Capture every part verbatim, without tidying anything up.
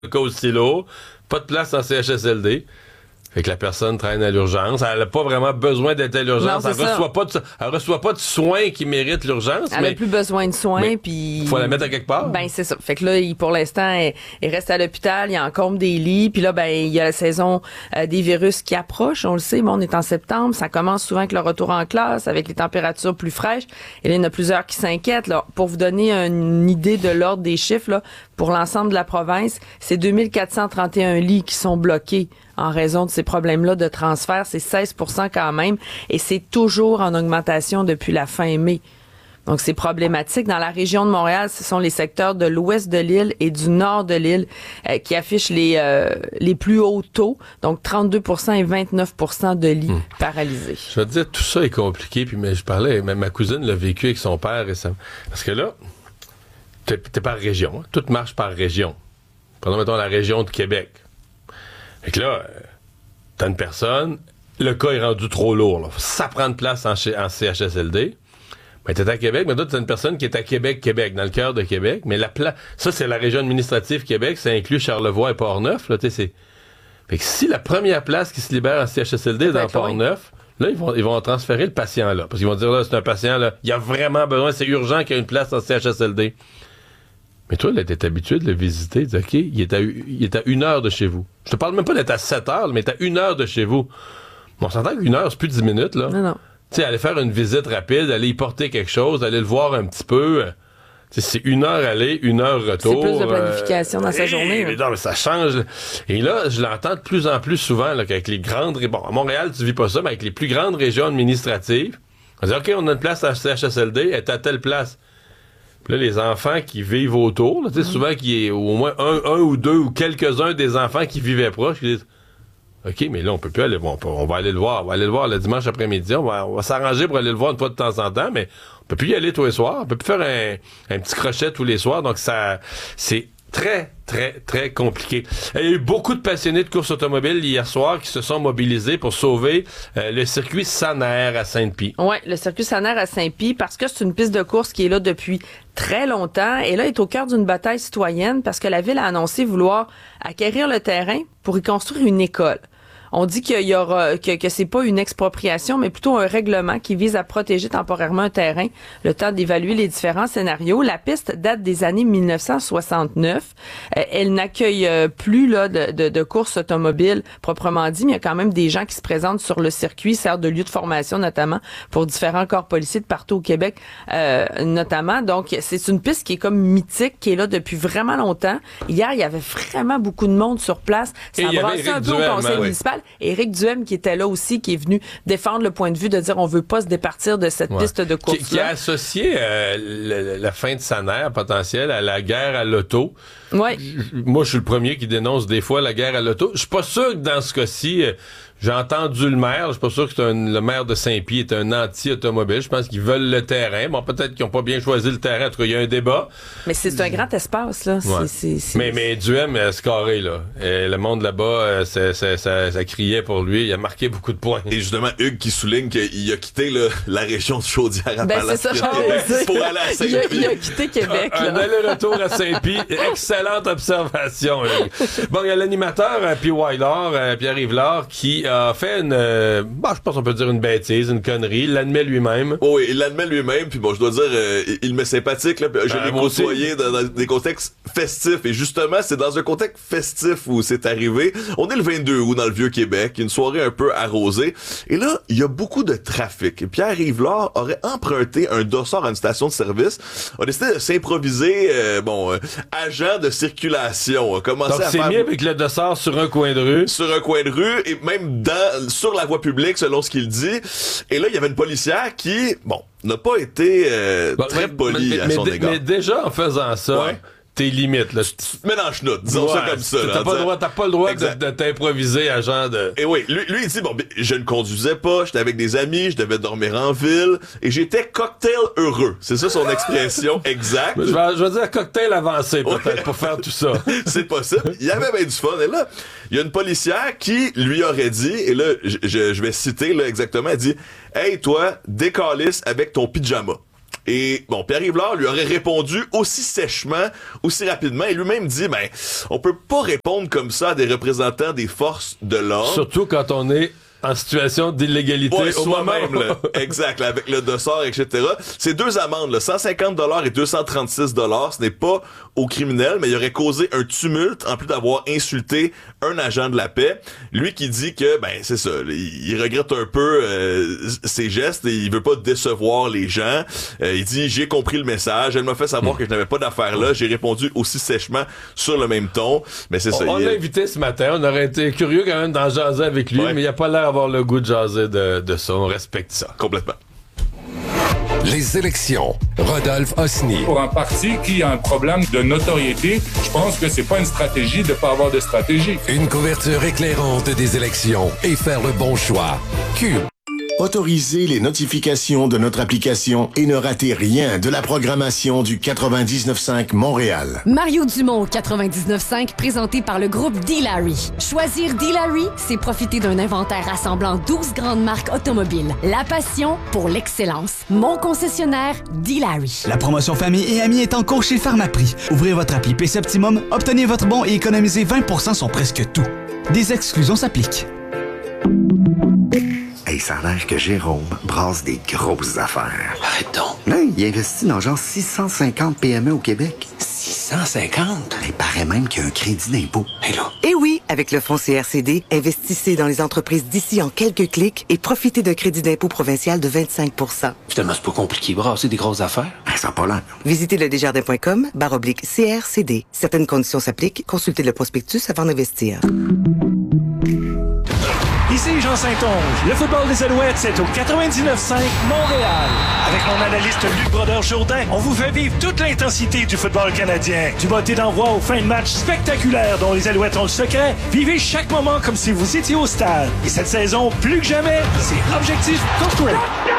le cas aussi lourd, pas de place en C H S L D. Fait que la personne traîne à l'urgence. Elle n'a pas vraiment besoin d'être à l'urgence. Non, elle reçoit pas de, elle reçoit pas de soins qui méritent l'urgence. Elle n'a plus besoin de soins. Puis faut la mettre à quelque part. Ben, c'est ça. Fait que là, il, pour l'instant, elle, elle reste à l'hôpital. Il encombre des lits. Puis là, ben, il y a la saison euh, des virus qui approche. On le sait, bon, on est en septembre. Ça commence souvent avec le retour en classe, avec les températures plus fraîches. Et là, il y en a plusieurs qui s'inquiètent. Là. Pour vous donner une idée de l'ordre des chiffres, là, pour l'ensemble de la province, c'est deux mille quatre cent trente et un lits qui sont bloqués en raison de ces problèmes-là de transfert. C'est seize pour cent quand même, et c'est toujours en augmentation depuis la fin mai. Donc, c'est problématique. Dans la région de Montréal, ce sont les secteurs de l'ouest de l'île et du nord de l'île euh, qui affichent les euh, les plus hauts taux, donc trente-deux pour cent et vingt-neuf pour cent de lits mmh. paralysés. Je veux te dire, tout ça est compliqué, puis mais je parlais, ma, ma cousine l'a vécu avec son père récemment. Parce que là, t'es, t'es par région, hein? Tout marche par région. Prenons, mettons, la région de Québec. Fait que là, t'as une personne, le cas est rendu trop lourd, là. Ça prend de place en, en C H S L D. Mais t'es à Québec, mais toi, t'as une personne qui est à Québec, Québec, dans le cœur de Québec. Mais la pla- ça, c'est la région administrative Québec, ça inclut Charlevoix et Port-Neuf, là, tu sais, c'est... Fait que si la première place qui se libère en C H S L D est dans Port-Neuf, là, ils vont, ils vont transférer le patient là. Parce qu'ils vont dire, là, c'est un patient, là, il y a vraiment besoin, c'est urgent qu'il y ait une place en C H S L D. Mais toi, là, t'es habitué de le visiter. Tu dis, OK, il est, à, il est à une heure de chez vous. Je te parle même pas d'être à sept heures, mais t'es à une heure de chez vous. Bon, on s'entend qu'une heure, c'est plus dix minutes, là. Non, non. Tu sais, aller faire une visite rapide, aller y porter quelque chose, aller le voir un petit peu. Tu sais, c'est une heure aller, une heure retour. C'est plus de planification euh, dans sa journée. Mais non, mais ça change. Et là, je l'entends de plus en plus souvent, là, qu'avec les grandes... Bon, à Montréal, tu vis pas ça, mais avec les plus grandes régions administratives, on dit, OK, on a une place à C H S L D, elle est à telle place. Puis là, les enfants qui vivent autour, tu sais, mmh. souvent qu'il y ait au moins un, un ou deux ou quelques-uns des enfants qui vivaient proches, qui disent, OK, mais là, on peut plus aller, bon, on va aller le voir, on va aller le voir le dimanche après-midi, on va, on va s'arranger pour aller le voir une fois de temps en temps, mais on peut plus y aller tous les soirs, on peut plus faire un, un petit crochet tous les soirs, donc ça, c'est très, très, très compliqué. Il y a eu beaucoup de passionnés de course automobile hier soir qui se sont mobilisés pour sauver euh, le circuit Sanair à Sainte-Pie. Oui, le circuit Sanair à Sainte-Pie, parce que c'est une piste de course qui est là depuis très longtemps, et là, est au cœur d'une bataille citoyenne parce que la ville a annoncé vouloir acquérir le terrain pour y construire une école. On dit qu'il y aura que, que c'est pas une expropriation, mais plutôt un règlement qui vise à protéger temporairement un terrain, le temps d'évaluer les différents scénarios. La piste date des années mille neuf cent soixante-neuf. Euh, elle n'accueille euh, plus là de, de, de courses automobiles proprement dit, mais il y a quand même des gens qui se présentent sur le circuit, sert de lieu de formation notamment pour différents corps policiers de partout au Québec, euh, notamment. Donc c'est une piste qui est comme mythique, qui est là depuis vraiment longtemps. Hier, il y avait vraiment beaucoup de monde sur place. Ça a brassé un peu au conseil municipal. Éric Duhem qui était là aussi, qui est venu défendre le point de vue de dire on veut pas se départir de cette ouais. piste de course-là. Qui, qui a associé euh, le, la fin de Sanair potentielle à la guerre à l'auto. Ouais. Moi, je suis le premier qui dénonce des fois la guerre à l'auto. Je suis pas sûr que dans ce cas-ci... Euh, J'ai entendu le maire, je suis pas sûr que c'est un, le maire de Saint-Pie est un anti-automobile. Je pense qu'ils veulent le terrain. Bon, peut-être qu'ils ont pas bien choisi le terrain. En tout cas, il y a un débat. Mais c'est, c'est un grand espace, là. Ouais. C'est, c'est, c'est... Mais, mais Duhem, euh, c'est carré, là. Et le monde là-bas, euh, ça, ça, ça, ça criait pour lui. Il a marqué beaucoup de points. Et justement, Hugues qui souligne qu'il a quitté là, la région de Chaudière-Appalaches. Ben, c'est ça, je pour aller à Saint-Pie. Il a, il a quitté Québec, là. Un aller-retour à Saint-Pie. Excellente observation, Hugues. Bon, il y a l'animateur, euh, P. Wylar, euh, Pierre Yvelard, qui a fait une Euh, bah, je pense qu'on peut dire une bêtise, une connerie. Il l'admet lui-même. Oh oui, il l'admet lui-même. Puis bon, je dois dire, euh, il me sympathique. Là, je euh, l'ai côtoyé dans, dans des contextes festifs. Et justement, c'est dans un contexte festif où c'est arrivé. On est le vingt-deux août dans le Vieux-Québec. Une soirée un peu arrosée. Et là, il y a beaucoup de trafic. Pierre Yvelard aurait emprunté un dossard à une station de service. On a décidé de s'improviser, euh, bon, euh, agent de circulation. On commencé Donc, à c'est faire... mis avec le dossard sur un coin de rue. Sur un coin de rue. Et même dans, sur la voie publique, selon ce qu'il dit. Et là, il y avait une policière qui, bon, n'a pas été euh, bon, très polie mais, à mais, son mais, égard. Mais déjà, en faisant ça, ouais. T'es limite, là. Tu te mets dans le chenoute, disons ouais, ça comme ça. T'as, là, pas, le droit, t'as pas le droit de, de t'improviser à genre de... Et oui, lui, lui, il dit, bon, je ne conduisais pas, j'étais avec des amis, je devais dormir en ville, et j'étais cocktail heureux. C'est ça son expression exacte. Je vais, je vais dire cocktail avancé, peut-être, ouais. pour faire tout ça. C'est possible. Il y avait bien du fun. Et là, il y a une policière qui lui aurait dit, et là, je, je vais citer là exactement, elle dit, « Hey, toi, décalisse avec ton pyjama. » Et bon, Pierre-Yves Lard lui aurait répondu aussi sèchement, aussi rapidement, et lui-même dit, ben, on peut pas répondre comme ça à des représentants des forces de l'ordre. Surtout quand on est en situation d'illégalité ouais, au moment même, là. Exact, là, avec le dossard, et cetera. C'est deux amendes, là, cent cinquante dollars et deux cent trente-six dollars. Ce n'est pas au criminel, mais il aurait causé un tumulte en plus d'avoir insulté un agent de la paix. Lui qui dit que, ben, c'est ça, il, il regrette un peu euh, ses gestes et il veut pas décevoir les gens. Euh, il dit, j'ai compris le message. Elle m'a fait savoir mmh. que je n'avais pas d'affaires là. J'ai répondu aussi sèchement sur le même ton. Mais c'est on, ça. On l'a invité ce matin. On aurait été curieux quand même d'en jaser avec lui, ouais. mais il a pas l'air avoir le goût de jaser de, de ça. On respecte ça. Complètement. Les élections. Rodolphe Osny. Pour un parti qui a un problème de notoriété, je pense que c'est pas une stratégie de pas avoir de stratégie. Une couverture éclairante des élections et faire le bon choix. Cube. Autorisez les notifications de notre application et ne ratez rien de la programmation du quatre-vingt-dix-neuf cinq Montréal. Mario Dumont, quatre-vingt-dix-neuf cinq, présenté par le groupe D-Larry. Choisir D-Larry, c'est profiter d'un inventaire rassemblant douze grandes marques automobiles. La passion pour l'excellence. Mon concessionnaire, D-Larry. La promotion famille et amis est en cours chez Pharmaprix. Ouvrez votre appli P C Optimum, obtenez votre bon et économisez vingt pour cent sur presque tout. Des exclusions s'appliquent. Hey, ça a l'air que Jérôme brasse des grosses affaires. Arrête donc. Là, il investit dans genre six cent cinquante P M E au Québec. six cent cinquante? Il paraît même qu'il y a un crédit d'impôt. Et là? Eh oui, avec le fonds C R C D, investissez dans les entreprises d'ici en quelques clics et profitez d'un crédit d'impôt provincial de vingt-cinq pour cent. Finalement, c'est pas compliqué, brasser des grosses affaires. Ben, ça n'a pas l'air. Visitez le desjardins point com, barre oblique C R C D. Certaines conditions s'appliquent. Consultez le prospectus avant d'investir. Ici Jean Saint-Onge. Le football des Alouettes, c'est au quatre-vingt-dix-neuf cinq Montréal. Avec mon analyste Luc Brodeur-Jourdain, on vous fait vivre toute l'intensité du football canadien. Du botté d'envoi aux fins de match spectaculaires dont les Alouettes ont le secret, vivez chaque moment comme si vous étiez au stade. Et cette saison, plus que jamais, c'est Objectif Corporate.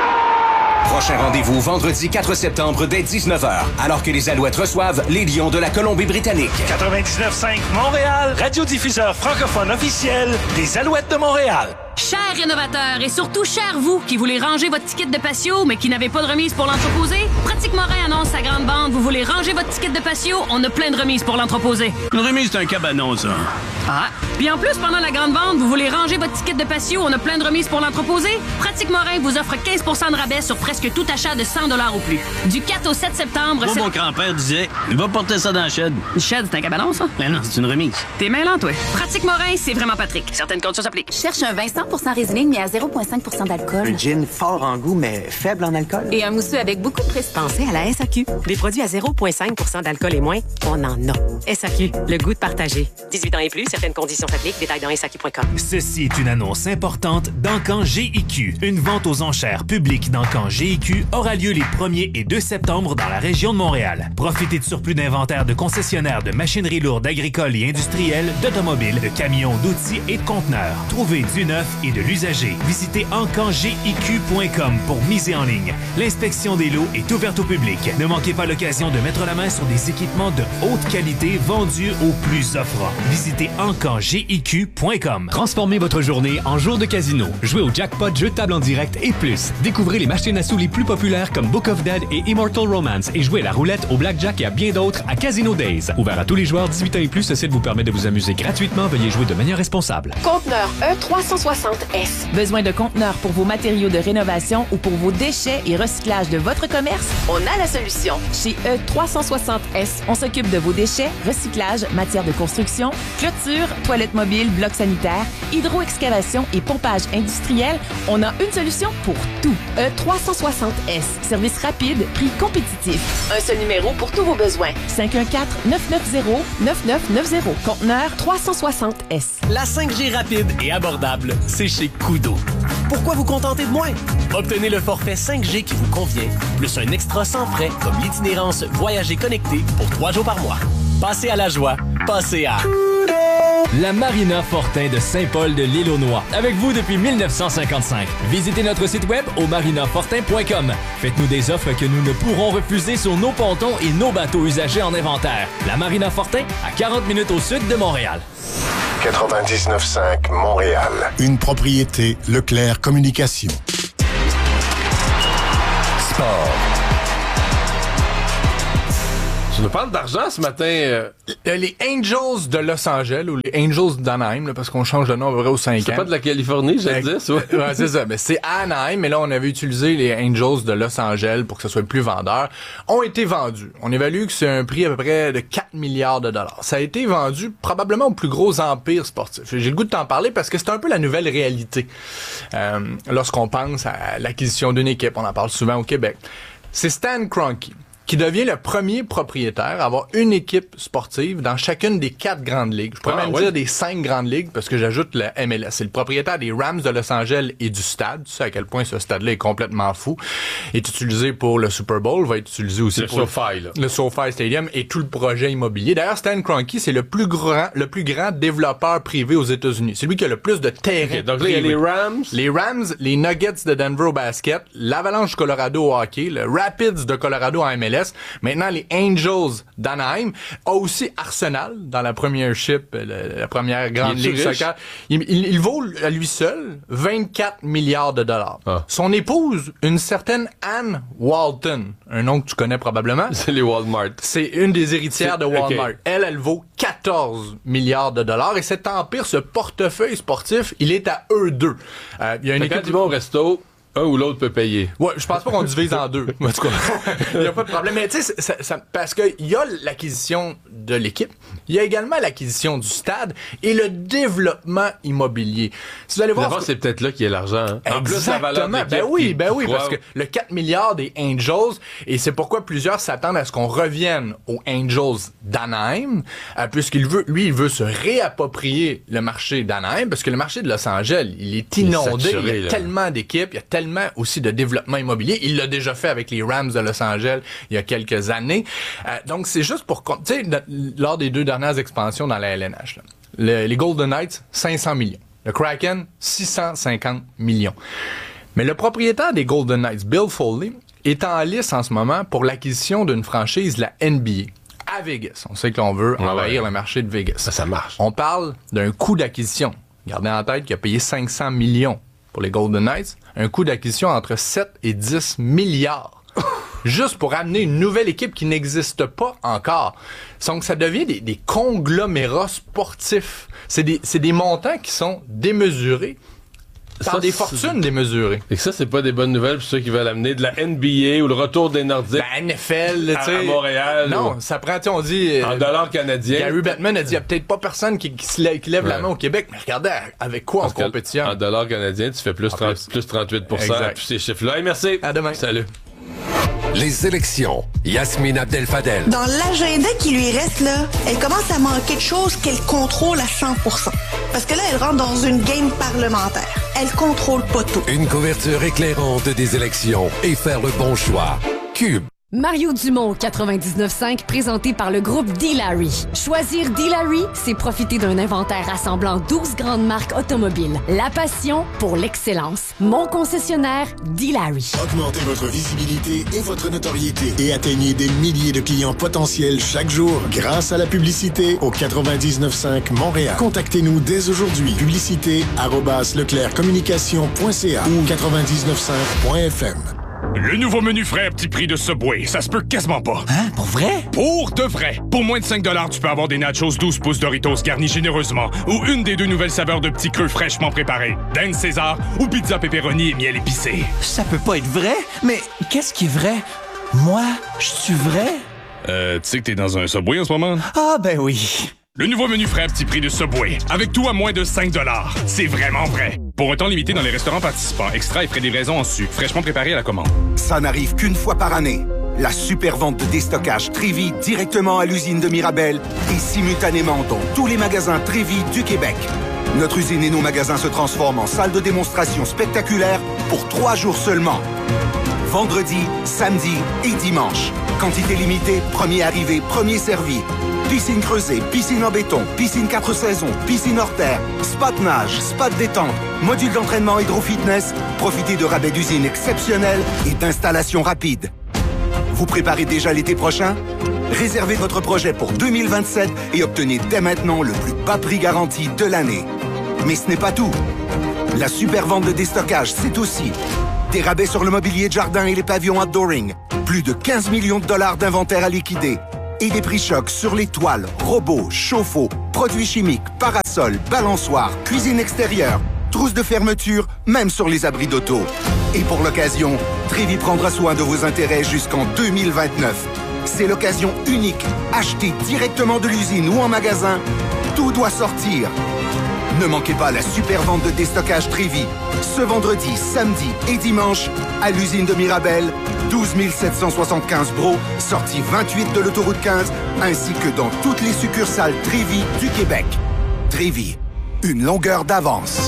Prochain rendez-vous vendredi quatre septembre dès dix-neuf heures, alors que les Alouettes reçoivent les Lions de la Colombie-Britannique. quatre-vingt-dix-neuf cinq Montréal, radiodiffuseur francophone officiel des Alouettes de Montréal. Chers rénovateurs et surtout chers vous qui voulez ranger votre ticket de patio mais qui n'avez pas de remise pour l'entreposé, Pratique Morin annonce sa grande vente. Vous voulez ranger votre ticket de patio, on a plein de remises pour l'entreposé. Une remise, c'est un cabanon, ça. Ah. Puis en plus, pendant la grande vente, vous voulez ranger votre ticket de patio, on a plein de remises pour l'entreposé. Pratique Morin vous offre quinze pour cent de rabais sur presque tout achat de cent dollars ou plus. Du quatre au sept septembre... Moi, mon grand-père disait, il va porter ça dans le shed. Le shed, c'est un cabanon, ça? Mais non, c'est une remise. T'es mêlant, toi. Pratique Morin, c'est vraiment Patrick. Certaines conditions s'appliquent. Cherche un vin cent pour cent résineux, mais à zéro virgule cinq pour cent d'alcool. Un gin fort en goût, mais faible en alcool. Et un mousseux avec beaucoup de prestige. Pensez à la S A Q. Des produits à zéro virgule cinq pour cent d'alcool et moins, on en a. S A Q, le goût de partager. dix-huit ans et plus, certaines conditions s'appliquent. Détails dans S A Q point com. Ceci est une annonce importante d'Encan G I Q. Une vente aux enchères publique d'Encan G I Q aura lieu les premier et deux septembre dans la région de Montréal. Profitez de surplus d'inventaire de concessionnaires de machinerie lourde agricole et industrielle, d'automobiles, de camions, d'outils et de conteneurs. Trouvez du neuf et de l'usager. Visitez encan g i q point com pour miser en ligne. L'inspection des lots est ouverte au public. Ne manquez pas l'occasion de mettre la main sur des équipements de haute qualité vendus au plus offrant. Visitez encan g i q point com. Transformez votre journée en jour de casino. Jouez au jackpot, jeux de table en direct et plus. Découvrez les machines à sous les plus populaires comme Book of Dead et Immortal Romance et jouez à la roulette, au blackjack et à bien d'autres à Casino Days. Ouvert à tous les joueurs dix-huit ans et plus, ce site vous permet de vous amuser gratuitement. Veuillez jouer de manière responsable. Conteneur E trois cent soixante S. Besoin de conteneurs pour vos matériaux de rénovation ou pour vos déchets et recyclage de votre commerce? On a la solution. Chez E trois cent soixante S, on s'occupe de vos déchets, recyclage, matière de construction, clôture, toilettes mobiles, blocs sanitaires, hydroexcavation et pompage industriel. On a une solution pour tout. E trois cent soixante S. Service rapide, prix compétitif. Un seul numéro pour tous vos besoins. cinq un quatre, neuf neuf zéro, neuf neuf neuf zéro. Conteneur trois cent soixante S. La cinq G rapide et abordable, c'est chez Koodo. Pourquoi vous contenter de moins? Obtenez le forfait cinq G qui vous convient, plus un extra sans frais comme l'itinérance Voyager connecté pour trois jours par mois. Passez à la joie, passez à... La Marina Fortin de Saint-Paul de l'Île-aux-Noix. Avec vous depuis mille neuf cent cinquante-cinq. Visitez notre site web au marina fortin point com. Faites-nous des offres que nous ne pourrons refuser sur nos pontons et nos bateaux usagés en inventaire. La Marina Fortin, à quarante minutes au sud de Montréal. quatre-vingt-dix-neuf cinq Montréal. Une propriété Leclerc Communication. Sport. Tu nous parles d'argent ce matin. Euh... Les Angels de Los Angeles, ou les Angels d'Anaheim, là, parce qu'on change de nom à peu près aux cinq ans. C'est pas de la Californie, je le dis, ouais. Ouais, c'est ça. Mais c'est Anaheim, mais là, on avait utilisé les Angels de Los Angeles pour que ce soit plus vendeur. Ont été vendus. On évalue que c'est un prix à peu près de quatre milliards de dollars. Ça a été vendu probablement au plus gros empire sportif. J'ai le goût de t'en parler parce que c'est un peu la nouvelle réalité. Euh, lorsqu'on pense à l'acquisition d'une équipe, on en parle souvent au Québec. C'est Stan Kroenke qui devient le premier propriétaire à avoir une équipe sportive dans chacune des quatre grandes ligues. Je pourrais ah, même ouais. dire des cinq grandes ligues parce que j'ajoute le M L S. C'est le propriétaire des Rams de Los Angeles et du stade. Tu sais à quel point ce stade-là est complètement fou. Il est utilisé pour le Super Bowl, va être utilisé aussi le pour SoFi, là. le SoFi Stadium et tout le projet immobilier. D'ailleurs, Stan Kroenke, c'est le plus grand, le plus grand développeur privé aux États-Unis. C'est lui qui a le plus de terrain. Okay, donc là, il y a les Rams. Les Rams, les Nuggets de Denver au basket, l'Avalanche du Colorado au hockey, le Rapids de Colorado en M L S. Maintenant, les Angels d'Anaheim, a aussi Arsenal dans la Premiership, la, la première grande ligue de soccer. Il, il, il vaut à lui seul vingt-quatre milliards de dollars. Ah. Son épouse, une certaine Anne Walton, un nom que tu connais probablement. C'est les Walmart. C'est une des héritières de Walmart. Okay. Elle, elle vaut quatorze milliards de dollars. Et cet empire, ce portefeuille sportif, il est à eux deux. Euh, il y a une équipe quand ils vont au resto, un ou l'autre peut payer. Ouais, je pense pas qu'on divise en deux. En tout cas, il y a pas de problème. Mais tu sais, ça, ça, parce que il y a l'acquisition de l'équipe, il y a également l'acquisition du stade et le développement immobilier. Si vous allez voir, d'abord, c'est peut-être là qu'il y a l'argent. Hein? En plus, la valeur de ben oui, ben oui, croient... parce que le quatre milliards des Angels, et c'est pourquoi plusieurs s'attendent à ce qu'on revienne aux Angels d'Anaheim, euh, puisqu'il veut, lui, il veut se réapproprier le marché d'Anaheim, parce que le marché de Los Angeles, il est inondé, il, est saturé, il y a là. tellement d'équipes, il y a tellement aussi de développement immobilier. Il l'a déjà fait avec les Rams de Los Angeles il y a quelques années. Euh, donc, c'est juste pour... Tu sais, lors des deux dernières expansions dans la L N H, là, le, les Golden Knights, cinq cents millions. Le Kraken, six cent cinquante millions. Mais le propriétaire des Golden Knights, Bill Foley, est en lice en ce moment pour l'acquisition d'une franchise, la N B A, à Vegas. On sait qu'on veut envahir ouais. le marché de Vegas. Ça, ça marche. On parle d'un coût d'acquisition. Gardez en tête qu'il a payé cinq cents millions pour les Golden Knights, un coût d'acquisition entre sept et dix milliards. Juste pour amener une nouvelle équipe qui n'existe pas encore. Donc, ça devient des, des conglomérats sportifs. C'est des, c'est des montants qui sont démesurés. Par ça, des fortunes démesurées. Et ça, c'est pas des bonnes nouvelles pour ceux qui veulent amener de la N B A ou le retour des Nordiques. La N F L, tu sais. À Montréal. Non, ou... ça prend, tu sais, on dit... En dollars canadiens. Gary Bettman a dit, il y a peut-être pas personne qui, qui, lève, qui lève ouais. la main au Québec, mais regardez avec quoi Parce en compétition. En dollars canadiens, tu fais plus, trente, plus. plus trente-huit pour cent à tous ces chiffres-là. Hey, merci. À demain. Salut. Les élections. Yasmine Abdel-Fadel. Dans l'agenda qui lui reste, là, elle commence à manquer de choses qu'elle contrôle à cent pour cent. Parce que là, elle rentre dans une game parlementaire. Elle contrôle pas tout. Une couverture éclairante des élections et faire le bon choix. Cube. Mario Dumont, quatre-vingt-dix-neuf cinq, présenté par le groupe D-Larry. Choisir D-Larry, c'est profiter d'un inventaire rassemblant douze grandes marques automobiles. La passion pour l'excellence. Mon concessionnaire, D-Larry. Augmentez votre visibilité et votre notoriété et atteignez des milliers de clients potentiels chaque jour grâce à la publicité au quatre-vingt-dix-neuf cinq Montréal. Contactez-nous dès aujourd'hui. Publicité arobase leclercommunication point c a ou quatre-vingt-dix-neuf cinq point f m. Le nouveau menu frais à petit prix de Subway, ça se peut quasiment pas. Hein? Pour vrai? Pour de vrai! Pour moins de cinq dollars, tu peux avoir des nachos douze pouces Doritos garnis généreusement ou une des deux nouvelles saveurs de petits creux fraîchement préparés, Dan César ou pizza pepperoni et miel épicé. Ça peut pas être vrai? Mais qu'est-ce qui est vrai? Moi, je suis vrai? Euh, tu sais que t'es dans un Subway en ce moment? Ah, ben oui. Le nouveau menu frais à petit prix de Subway, avec tout à moins de cinq dollars. C'est vraiment vrai. Pour un temps limité dans les restaurants participants, extra et frais de livraison en su, fraîchement préparé à la commande. Ça n'arrive qu'une fois par année. La super vente de déstockage Trévi directement à l'usine de Mirabel et simultanément dans tous les magasins Trévi du Québec. Notre usine et nos magasins se transforment en salle de démonstration spectaculaire pour trois jours seulement. Vendredi, samedi et dimanche. Quantité limitée, premier arrivé, premier servi. Piscine creusée, piscine en béton, piscine quatre saisons, piscine hors terre, spa de nage, spa de détente, module d'entraînement hydro-fitness. Profitez de rabais d'usine exceptionnels et d'installations rapides. Vous préparez déjà l'été prochain? Réservez votre projet pour deux mille vingt-sept et obtenez dès maintenant le plus bas prix garanti de l'année. Mais ce n'est pas tout. La super vente de déstockage, c'est aussi des rabais sur le mobilier de jardin et les pavillons outdooring, plus de quinze millions de dollars d'inventaire à liquider, et des prix chocs sur les toiles, robots, chauffe-eau, produits chimiques, parasols, balançoires, cuisine extérieure, trousses de fermeture, même sur les abris d'auto. Et pour l'occasion, Trévi prendra soin de vos intérêts jusqu'en deux mille vingt-neuf. C'est l'occasion unique. Achetez directement de l'usine ou en magasin. Tout doit sortir. Ne manquez pas la super vente de déstockage Trévi. Ce vendredi, samedi et dimanche, à l'usine de Mirabel, douze mille sept cent soixante-quinze Bro, sortie vingt-huit de l'autoroute quinze, ainsi que dans toutes les succursales Trévi du Québec. Trévi, une longueur d'avance.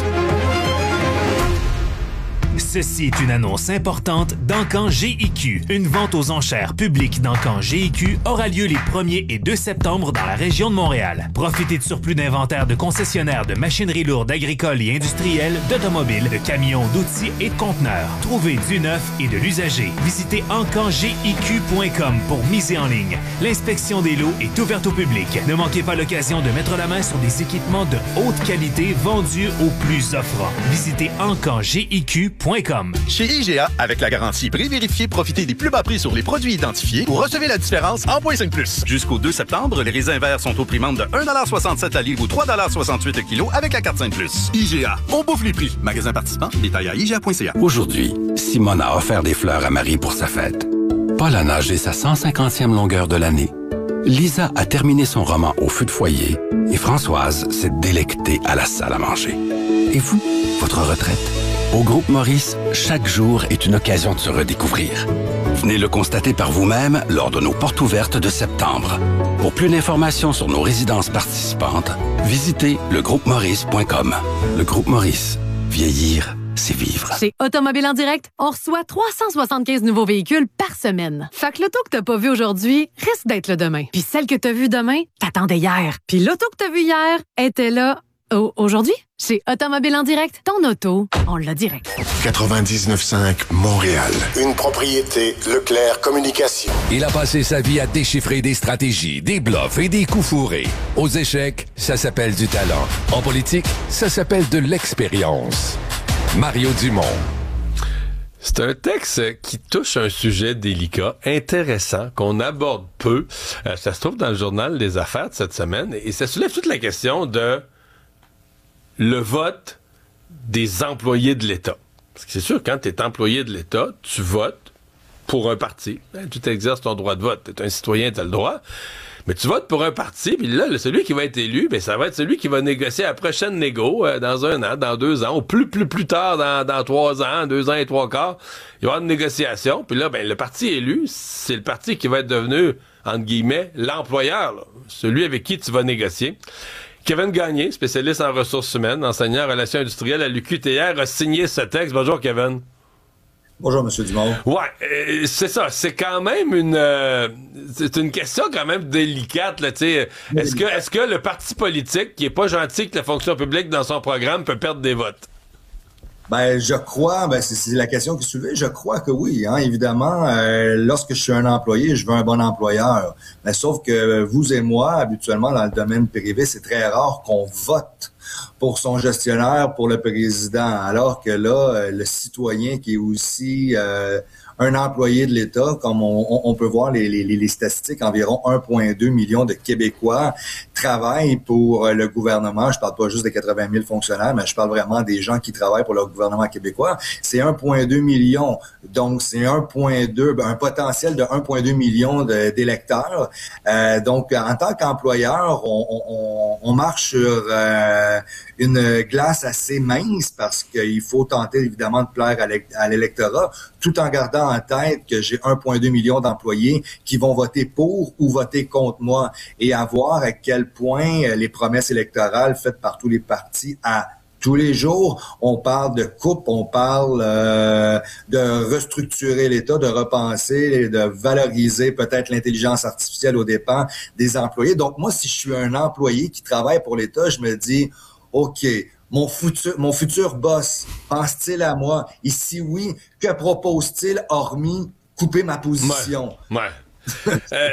Ceci est une annonce importante d'Encan G I Q. Une vente aux enchères publiques d'Encan G I Q aura lieu les premier et deux septembre dans la région de Montréal. Profitez de surplus d'inventaire de concessionnaires de machinerie lourde agricole et industrielle, d'automobiles, de camions, d'outils et de conteneurs. Trouvez du neuf et de l'usager. Visitez encan g i q point com pour miser en ligne. L'inspection des lots est ouverte au public. Ne manquez pas l'occasion de mettre la main sur des équipements de haute qualité vendus aux plus offrants. Visitez encan g i q point com. Chez I G A, avec la garantie prix vérifié, profitez des plus bas prix sur les produits identifiés ou recevez la différence en point cinq plus. Jusqu'au deux septembre, les raisins verts sont au prix de un virgule soixante-sept la livre ou trois virgule soixante-huit le kilo avec la carte cinq plus. I G A, on bouffe les prix. Magasin participant, détail à I G A point C A. Aujourd'hui, Simone a offert des fleurs à Marie pour sa fête. Paul a nagé sa cent cinquantième longueur de l'année. Lisa a terminé son roman au feu de foyer et Françoise s'est délectée à la salle à manger. Et vous, votre retraite? Au Groupe Maurice, chaque jour est une occasion de se redécouvrir. Venez le constater par vous-même lors de nos portes ouvertes de septembre. Pour plus d'informations sur nos résidences participantes, visitez le groupe maurice point com. Le Groupe Maurice, vieillir, c'est vivre. Chez Automobile en direct, on reçoit trois cent soixante-quinze nouveaux véhicules par semaine. Fait que l'auto que t'as pas vue aujourd'hui risque d'être le demain. Puis celle que t'as vue demain, t'attendais hier. Puis l'auto que t'as vue hier était là au- aujourd'hui. Chez Automobile en direct, ton auto, on l'a direct. quatre-vingt-dix-neuf cinq Montréal. Une propriété Leclerc Communication. Il a passé sa vie à déchiffrer des stratégies, des bluffs et des coups fourrés. Aux échecs, ça s'appelle du talent. En politique, ça s'appelle de l'expérience. Mario Dumont. C'est un texte qui touche un sujet délicat, intéressant, qu'on aborde peu. Euh, ça se trouve dans le journal des affaires de cette semaine et ça soulève toute la question de le vote des employés de l'État. Parce que c'est sûr, quand tu es employé de l'État, tu votes pour un parti. Ben, tu exerces ton droit de vote. Tu es un citoyen, tu as le droit. Mais tu votes pour un parti, puis là, celui qui va être élu, ben, ça va être celui qui va négocier la prochaine négo euh, dans un an, dans deux ans, ou plus, plus, plus tard, dans, dans trois ans, deux ans et trois quarts. Il va y avoir une négociation, puis là, ben, le parti élu, c'est le parti qui va être devenu, entre guillemets, l'employeur, là, celui avec qui tu vas négocier. Kevin Gagné, spécialiste en ressources humaines, enseignant en relations industrielles à l'U Q T R, a signé ce texte. Bonjour, Kevin. Bonjour, M. Dumont. Ouais, euh, c'est ça. C'est quand même une... Euh, c'est une question quand même délicate, là, tu sais. Est-ce que, est-ce que le parti politique, qui est pas gentil avec la fonction publique dans son programme, peut perdre des votes? Ben, je crois, ben c'est, c'est la question qui est soulevée. Je crois que oui, hein, évidemment. Euh, lorsque je suis un employé, je veux un bon employeur. Mais sauf que vous et moi, habituellement, dans le domaine privé, c'est très rare qu'on vote pour son gestionnaire, pour le président. Alors que là, le citoyen qui est aussi euh, un employé de l'État, comme on, on peut voir les, les, les statistiques, environ un virgule deux million de Québécois travaillent pour le gouvernement. Je parle pas juste des quatre-vingt mille fonctionnaires, mais je parle vraiment des gens qui travaillent pour le gouvernement québécois. C'est un virgule deux million. Donc, c'est un virgule deux, un potentiel de un virgule deux million de, d'électeurs. Euh, donc, en tant qu'employeur, on, on, on marche sur euh, une glace assez mince parce qu'il faut tenter évidemment de plaire à l'électorat, tout en gardant en tête que j'ai un virgule deux million d'employés qui vont voter pour ou voter contre moi et à voir à quel point les promesses électorales faites par tous les partis à tous les jours, on parle de coupe, on parle euh, de restructurer l'État, de repenser, de valoriser peut-être l'intelligence artificielle aux dépens des employés. Donc moi, si je suis un employé qui travaille pour l'État, je me dis, OK, mon futur, mon futur boss, pense-t-il à moi? Et si oui, que propose-t-il hormis couper ma position? Ouais. ouais. euh,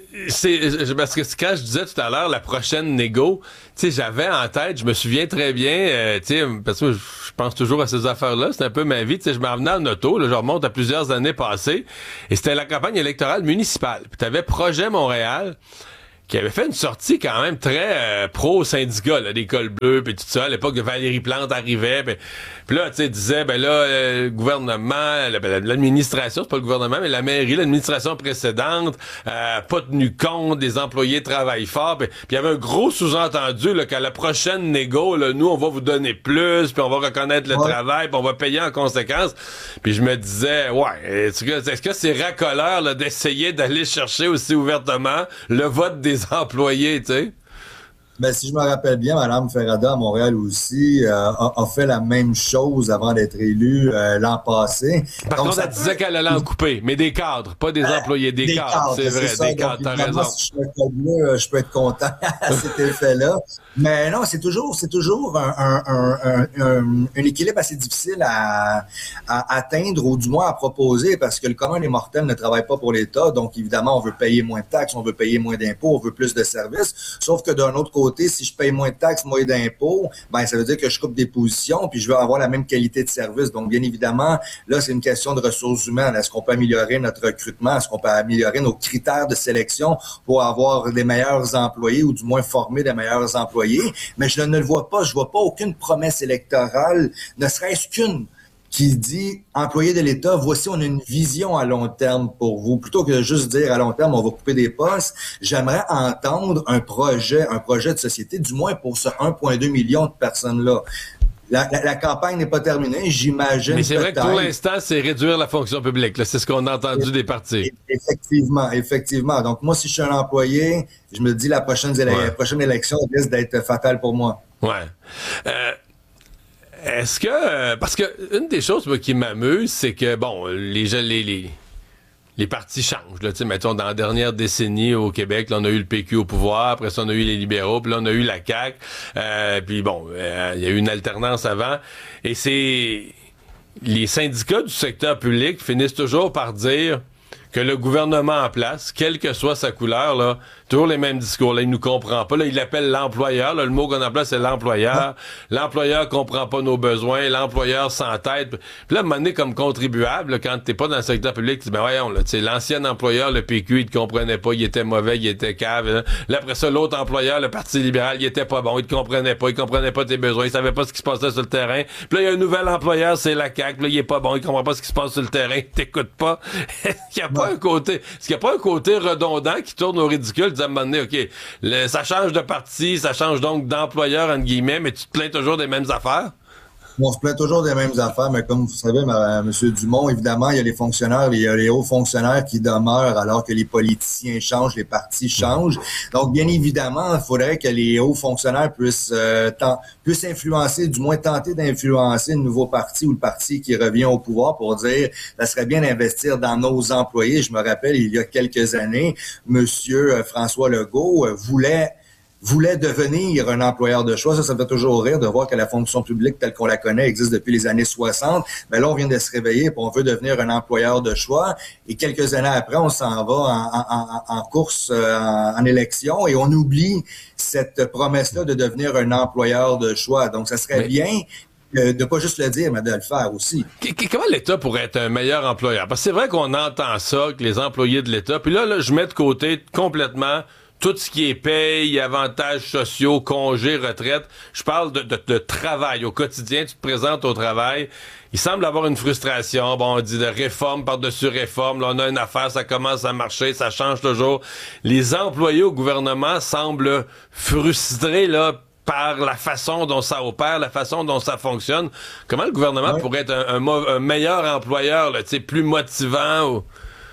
c'est parce que quand je disais tout à l'heure la prochaine négo, tu sais, j'avais en tête, je me souviens très bien, euh, tu sais, parce que je pense toujours à ces affaires-là, c'est un peu ma vie, tu sais, je m'en venais en auto, là, je remonte à plusieurs années passées, et c'était la campagne électorale municipale. Puis t'avais Projet Montréal qui avait fait une sortie quand même très euh, pro-syndicat, là, des cols bleus, puis tout ça, à l'époque de Valérie Plante arrivait, puis, puis là, tu sais, disait, ben là, euh, le gouvernement, l'administration, c'est pas le gouvernement, mais la mairie, l'administration précédente, euh, pas tenu compte, des employés travaillent fort, puis il y avait un gros sous-entendu, là, qu'à la prochaine négo, là, nous, on va vous donner plus, puis on va reconnaître le ouais. travail, puis on va payer en conséquence. Puis je me disais, ouais, est-ce que, est-ce que c'est racoleur, là, d'essayer d'aller chercher aussi ouvertement le vote des employés, tu sais? Ben, si je me rappelle bien, Mme Ferrada à Montréal aussi euh, a, a fait la même chose avant d'être élue euh, l'an passé. Par Donc, contre, elle disait qu'elle allait en couper, mais des cadres, pas des employés, des, des cadres, cadres, c'est vrai, ça, des cadres, t'as raison. Si je suis un bleu, je peux être content à cet effet-là. Mais non, c'est toujours, c'est toujours un, un, un, un, un équilibre assez difficile à, à atteindre ou du moins à proposer parce que le commun des mortels ne travaille pas pour l'État. Donc, évidemment, on veut payer moins de taxes, on veut payer moins d'impôts, on veut plus de services. Sauf que d'un autre côté, si je paye moins de taxes, moins d'impôts, ben ça veut dire que je coupe des positions puis je veux avoir la même qualité de service. Donc, bien évidemment, là, c'est une question de ressources humaines. Est-ce qu'on peut améliorer notre recrutement? Est-ce qu'on peut améliorer nos critères de sélection pour avoir des meilleurs employés ou du moins former des meilleurs employés? Mais je ne le vois pas. Je vois pas aucune promesse électorale, ne serait-ce qu'une, qui dit, employés de l'État, voici, on a une vision à long terme pour vous. Plutôt que de juste dire à long terme, on va couper des postes, j'aimerais entendre un projet, un projet de société, du moins pour ce un virgule deux million de personnes-là. La, la, la campagne n'est pas terminée, j'imagine. Mais c'est vrai que pour l'instant, c'est réduire la fonction publique. Là. C'est ce qu'on a entendu des partis. Effectivement, effectivement. Donc, moi, si je suis un employé, je me dis la prochaine, éle- ouais. la prochaine élection risque d'être fatale pour moi. Ouais. Euh... Est-ce que... Euh, parce que une des choses moi, qui m'amuse, c'est que, bon, les les, les, les partis changent. Là, mettons, dans la dernière décennie au Québec, là, on a eu le P Q au pouvoir, après ça, on a eu les libéraux, puis là, on a eu la C A Q. Euh, puis bon, il euh, y a eu une alternance avant. Et c'est... Les syndicats du secteur public finissent toujours par dire que le gouvernement en place, quelle que soit sa couleur, là, toujours les mêmes discours. Là, il nous comprend pas. Là, il l'appelle l'employeur. Là, le mot qu'on emploie, c'est l'employeur. L'employeur comprend pas nos besoins. L'employeur s'entête. Puis là, à un moment donné, comme contribuable, là, quand t'es pas dans le secteur public, tu dis, ben voyons, là, tu sais, l'ancien employeur, le P Q, il te comprenait pas. Il était mauvais, il était cave. Là, là après ça, l'autre employeur, le Parti libéral, il était pas bon. Il te comprenait pas. Il comprenait pas tes besoins. Il savait pas ce qui se passait sur le terrain. Puis là, il y a un nouvel employeur, c'est la C A Q. Puis là, il est pas bon. Il comprend pas ce qui se passe sur le terrain. Il t'écoute pas. Est-ce qu'il y a pas un côté, est-ce qu'il y a pas un côté redondant qui tourne au ridicule? À un moment donné, OK, le, ça change de parti, ça change donc d'employeur, entre guillemets, mais tu te plains toujours des mêmes affaires? On se plaint toujours des mêmes affaires, mais comme vous savez, M. Dumont, évidemment, il y a les fonctionnaires, il y a les hauts fonctionnaires qui demeurent alors que les politiciens changent, les partis changent. Donc, bien évidemment, il faudrait que les hauts fonctionnaires puissent, euh, tant, puissent influencer, du moins tenter d'influencer le nouveau parti ou le parti qui revient au pouvoir pour dire, ça serait bien d'investir dans nos employés. Je me rappelle, il y a quelques années, M. François Legault euh, voulait voulait devenir un employeur de choix. Ça, ça me fait toujours rire de voir que la fonction publique telle qu'on la connaît existe depuis les années soixante. Mais là, on vient de se réveiller et on veut devenir un employeur de choix. Et quelques années après, on s'en va en, en, en course, en, en élection et on oublie cette promesse-là de devenir un employeur de choix. Donc, ça serait mais... bien de ne pas juste le dire, mais de le faire aussi. Comment l'État pourrait être un meilleur employeur? Parce que c'est vrai qu'on entend ça, que les employés de l'État, puis là, là, je mets de côté complètement tout ce qui est paye, avantages sociaux, congés, retraite. Je parle de, de, de travail au quotidien. Tu te présentes au travail. Il semble avoir une frustration. Bon, on dit de réforme par-dessus réforme. Là, on a une affaire, ça commence à marcher, ça change toujours. Les employés au gouvernement semblent frustrés, là, par la façon dont ça opère, la façon dont ça fonctionne. Comment le gouvernement ouais. pourrait être un, un, un meilleur employeur, là, tu sais, plus motivant ou...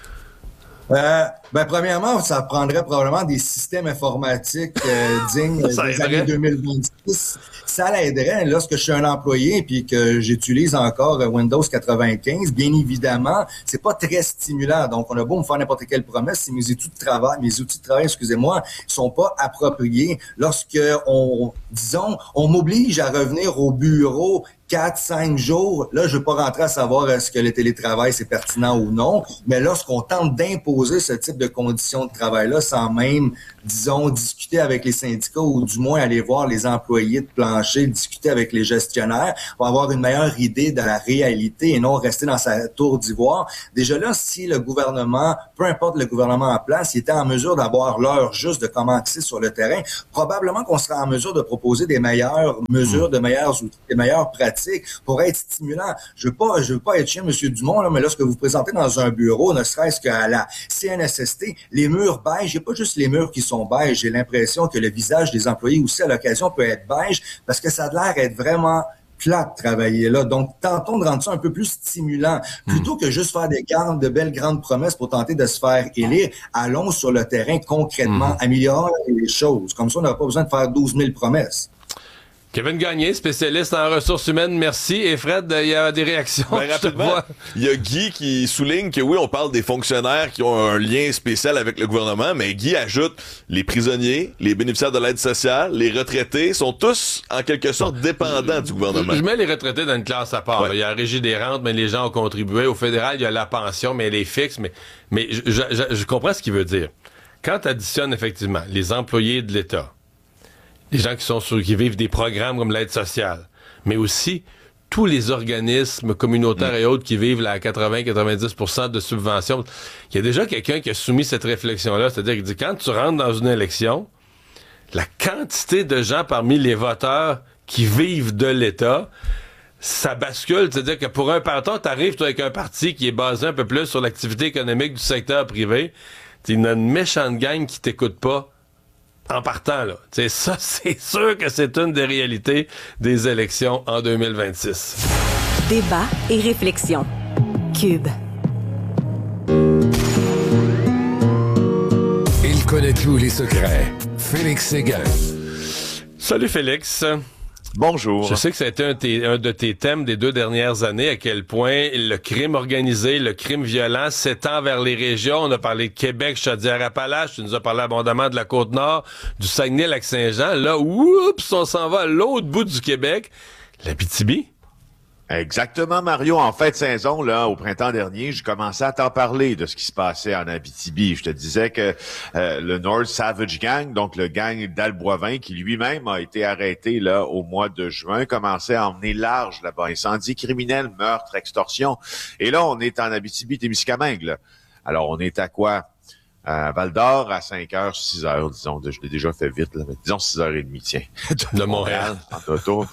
Euh, ben, premièrement, ça prendrait probablement des systèmes informatiques euh, dignes des aiderait. années deux mille vingt-six. Ça l'aiderait lorsque je suis un employé puis que j'utilise encore Windows quatre-vingt-quinze. Bien évidemment, c'est pas très stimulant. Donc, on a beau me faire n'importe quelle promesse, si mes outils de travail, mes outils de travail, excusez-moi, sont pas appropriés. Lorsque on, disons, on m'oblige à revenir au bureau quatre, cinq jours, là, je veux pas rentrer à savoir est-ce que le télétravail, c'est pertinent ou non, mais lorsqu'on tente d'imposer ce type type de conditions de travail-là sans même, disons, discuter avec les syndicats ou du moins aller voir les employés de plancher, discuter avec les gestionnaires pour avoir une meilleure idée de la réalité et non rester dans sa tour d'ivoire. Déjà là, si le gouvernement, peu importe le gouvernement en place, il était en mesure d'avoir l'heure juste de comment axer sur le terrain, probablement qu'on serait en mesure de proposer des meilleures mesures, de meilleurs outils, des meilleures pratiques pour être stimulant. Je veux pas, je veux pas être chien, M. Dumont, là, mais lorsque vous vous présentez dans un bureau, ne serait-ce qu'à la C N S S T, les murs beige, il n'y a pas juste les murs qui sont beige. J'ai l'impression que le visage des employés aussi à l'occasion peut être beige parce que ça a l'air d'être vraiment plat de travailler là. Donc, tentons de rendre ça un peu plus stimulant. Plutôt que juste faire des grandes, de belles grandes promesses pour tenter de se faire élire, allons sur le terrain concrètement, mmh. améliorer les choses. Comme ça, on n'aura pas besoin de faire douze mille promesses. Kevin Gagné, spécialiste en ressources humaines, merci. Et Fred, il y a des réactions. Ben, rapidement, il y a Guy qui souligne que oui, on parle des fonctionnaires qui ont un lien spécial avec le gouvernement, mais Guy ajoute les prisonniers, les bénéficiaires de l'aide sociale, les retraités sont tous en quelque sorte dépendants du gouvernement. Je mets les retraités dans une classe à part. Ouais. Il y a la régie des rentes, mais les gens ont contribué. Au fédéral, il y a la pension, mais elle est fixe. Mais, mais je, je, je comprends ce qu'il veut dire. Quand tu additionnes effectivement les employés de l'État, les gens qui sont sur, qui vivent des programmes comme l'aide sociale, mais aussi tous les organismes communautaires mmh. et autres qui vivent là, à quatre-vingts à quatre-vingt-dix pour cent de subventions. Il y a déjà quelqu'un qui a soumis cette réflexion-là, c'est-à-dire qu'il dit quand tu rentres dans une élection, la quantité de gens parmi les voteurs qui vivent de l'État, ça bascule, c'est-à-dire que pour un parti, t'arrives toi avec un parti qui est basé un peu plus sur l'activité économique du secteur privé, il y a une méchante gang qui t'écoute pas en partant, là. T'sais, ça, c'est sûr que c'est une des réalités des élections en deux mille vingt-six. Débat et réflexion. Cube. Il connaît tous les secrets. Félix Séguin. Salut Félix. Bonjour. Je sais que ça a été un, t- un de tes thèmes des deux dernières années, à quel point le crime organisé, le crime violent s'étend vers les régions. On a parlé de Québec, Chaudière-Appalaches, tu nous as parlé abondamment de la Côte-Nord, du Saguenay-Lac-Saint-Jean. Là, oups, on s'en va à l'autre bout du Québec, l'Abitibi. Exactement, Mario. En fin de saison, là, au printemps dernier, j'ai commencé à t'en parler de ce qui se passait en Abitibi. Je te disais que euh, le North Savage Gang, donc le gang d'Al Boivin, qui lui-même a été arrêté là au mois de juin, commençait à emmener large là-bas. Incendie criminel, meurtre, extorsion. Et là, on est en Abitibi-Témiscamingue, là. Alors, on est à quoi? À Val-d'Or, à cinq heures, six heures, disons. Je l'ai déjà fait vite, là, mais disons six heures trente, tiens. De Montréal. En auto.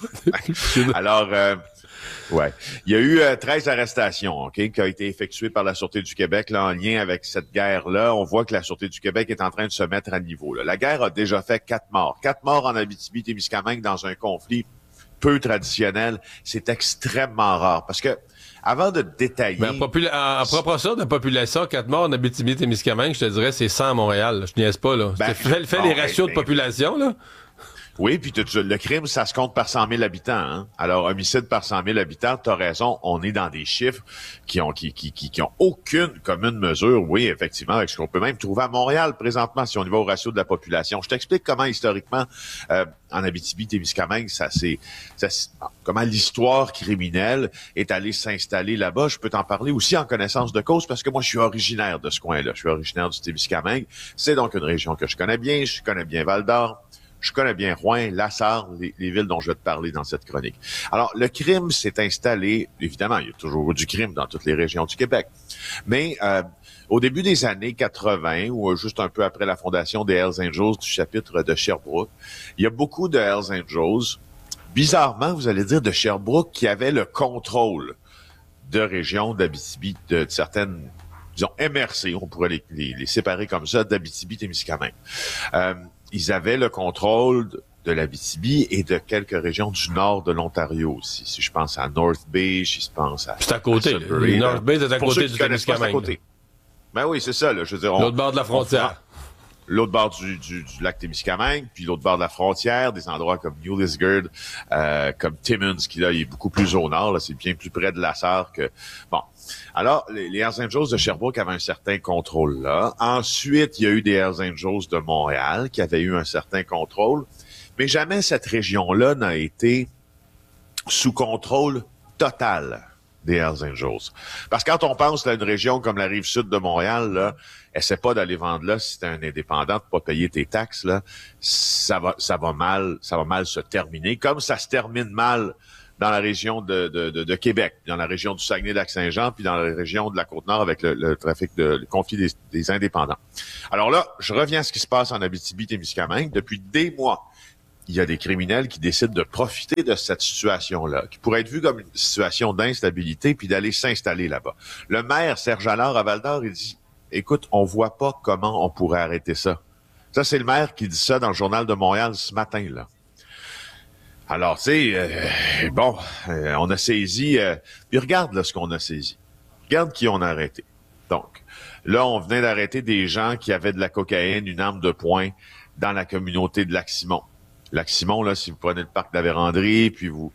Alors, euh, ouais. Il y a eu euh, treize arrestations, OK, qui ont été effectuées par la Sûreté du Québec, là, en lien avec cette guerre-là. On voit que la Sûreté du Québec est en train de se mettre à niveau, là. La guerre a déjà fait quatre morts. Quatre morts en Abitibi-Témiscamingue dans un conflit peu traditionnel. C'est extrêmement rare. Parce que, avant de détailler... Ben, en, popula- en, en proportion de population, quatre morts en Abitibi-Témiscamingue, je te dirais, c'est cent à Montréal. Là. Je niaise pas, là. Ben, fais fais bon, les ratios ben, de population, là. Oui, puis le crime, ça se compte par cent mille habitants. Hein? Alors, homicide par cent mille habitants, t'as raison, on est dans des chiffres qui ont qui qui qui, qui ont aucune commune mesure, oui, effectivement, avec ce qu'on peut même trouver à Montréal présentement, si on y va au ratio de la population. Je t'explique comment, historiquement, euh, en Abitibi-Témiscamingue, ça c'est ça, comment l'histoire criminelle est allée s'installer là-bas. Je peux t'en parler aussi en connaissance de cause, parce que moi, je suis originaire de ce coin-là. Je suis originaire du Témiscamingue. C'est donc une région que je connais bien. Je connais bien Val-d'Or. Je connais bien Rouyn, Lassar, les, les villes dont je vais te parler dans cette chronique. Alors, le crime s'est installé, évidemment, il y a toujours eu du crime dans toutes les régions du Québec. Mais euh, au début des années quatre-vingts, ou juste un peu après la fondation des Hells Angels du chapitre de Sherbrooke, il y a beaucoup de Hells Angels, bizarrement, vous allez dire, de Sherbrooke, qui avaient le contrôle de régions d'Abitibi, de, de certaines, disons, M R C, on pourrait les, les, les séparer comme ça, d'Abitibi-Témiscamingue. Euh, Ils avaient le contrôle de l'Abitibi et de quelques régions du nord de l'Ontario aussi. Si je pense à North Bay, si je pense à... C'est à côté. À Sudbury, North Bay, c'est à côté du Témiscamingue. Ben oui, c'est ça. Là, je veux dire, on, l'autre bord de la frontière. L'autre bord du, du, du lac Témiscamingue, puis l'autre bord de la frontière, des endroits comme New Lisgard, euh, comme Timmins, qui là, il est beaucoup plus au nord. Là, c'est bien plus près de Lassar que... Bon. Alors, les, les Hells Angels de Sherbrooke avaient un certain contrôle là. Ensuite, il y a eu des Hells Angels de Montréal qui avaient eu un certain contrôle. Mais jamais cette région-là n'a été sous contrôle total des Hells Angels. Parce que quand on pense à une région comme la Rive-Sud de Montréal, là, essaie pas d'aller vendre là si t'es un indépendant, de pas payer tes taxes, là, ça va, ça va mal, ça va mal se terminer, comme ça se termine mal dans la région de, de, de, de Québec, dans la région du Saguenay-Lac-Saint-Jean, puis dans la région de la Côte-Nord avec le, le trafic de le conflit des, des indépendants. Alors là, je reviens à ce qui se passe en Abitibi-Témiscamingue. Depuis des mois, il y a des criminels qui décident de profiter de cette situation-là, qui pourrait être vue comme une situation d'instabilité, puis d'aller s'installer là-bas. Le maire, Serge Allard, à Val-d'Or, il dit, écoute, on voit pas comment on pourrait arrêter ça. Ça, c'est le maire qui dit ça dans le Journal de Montréal ce matin, là. Alors, tu sais, euh, bon, euh, on a saisi, euh, puis regarde là ce qu'on a saisi. Regarde qui on a arrêté. Donc, là, on venait d'arrêter des gens qui avaient de la cocaïne, une arme de poing, dans la communauté de Lac-Simon. Lac-Simon, là, si vous prenez le parc de la Vérandrie, puis vous